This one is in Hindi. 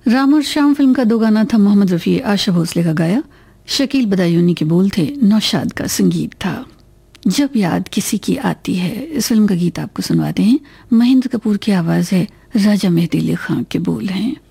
राम और श्याम फिल्म का दो गाना था। मोहम्मद रफ़ी, आशा भोसले का गाया, शकील बदायूनी के बोल थे, नौशाद का संगीत था। जब याद किसी की आती है, इस फिल्म का गीत आपको सुनवाते हैं। महेंद्र कपूर की आवाज़ है, राजा मेहदी अली खां के बोल हैं।